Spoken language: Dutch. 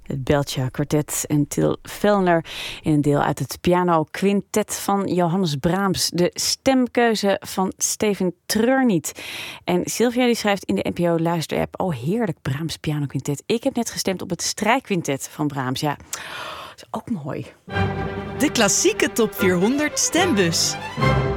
Het Beltja Kwartet en Til Fellner in een deel uit het piano quintet van Johannes Brahms. De stemkeuze van Steven Treurniet. En Sylvia die schrijft in de NPO luisterapp: oh heerlijk, Brahms piano quintet. Ik heb net gestemd op het strijkquintet van Brahms. Ja, dat is ook mooi. De klassieke top 400 stembus.